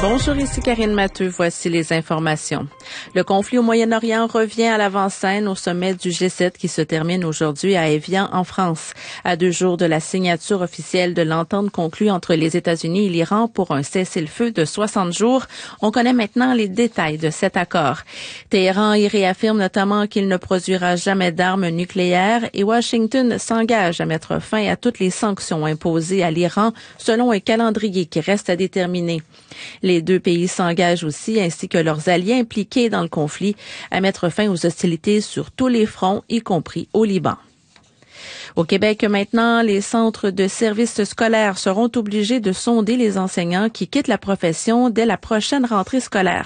Bonjour, ici Karine Matteux. Voici les informations. Le conflit au Moyen-Orient revient à l'avant-scène au sommet du G7 qui se termine aujourd'hui à Évian, en France. À 2 jours de la signature officielle de l'entente conclue entre les États-Unis et l'Iran pour un cessez-le-feu de 60 jours, on connaît maintenant les détails de cet accord. Téhéran y réaffirme notamment qu'il ne produira jamais d'armes nucléaires et Washington s'engage à mettre fin à toutes les sanctions imposées à l'Iran selon un calendrier qui reste à déterminer. Les deux pays s'engagent aussi, ainsi que leurs alliés impliqués dans le conflit, à mettre fin aux hostilités sur tous les fronts, y compris au Liban. Au Québec, maintenant, les centres de services scolaires seront obligés de sonder les enseignants qui quittent la profession dès la prochaine rentrée scolaire.